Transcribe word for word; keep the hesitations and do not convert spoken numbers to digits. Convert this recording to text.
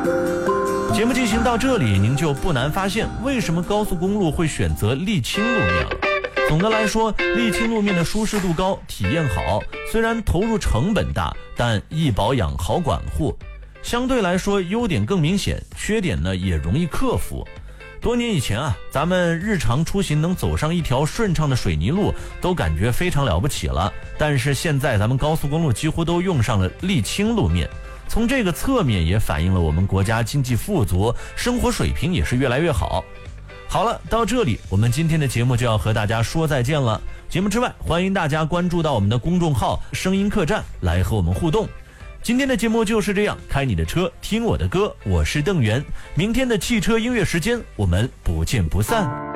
节目进行到这里，您就不难发现为什么高速公路会选择沥青路面了。总的来说，沥青路面的舒适度高，体验好，虽然投入成本大，但易保养好管护，相对来说优点更明显，缺点呢也容易克服。多年以前啊，咱们日常出行能走上一条顺畅的水泥路都感觉非常了不起了，但是现在咱们高速公路几乎都用上了沥青路面，从这个侧面也反映了我们国家经济富足，生活水平也是越来越好。好了，到这里我们今天的节目就要和大家说再见了。节目之外，欢迎大家关注到我们的公众号声音客栈来和我们互动。今天的节目就是这样，开你的车听我的歌，我是邓源。明天的汽车音乐时间，我们不见不散。